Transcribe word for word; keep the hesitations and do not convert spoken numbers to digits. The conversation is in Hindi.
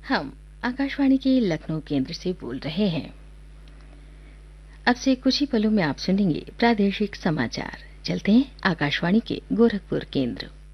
हम आकाशवाणी के लखनऊ केंद्र से बोल रहे हैं। अब से कुछ ही पलों में आप सुनेंगे प्रादेशिक समाचार। चलते हैं आकाशवाणी के गोरखपुर केंद्र।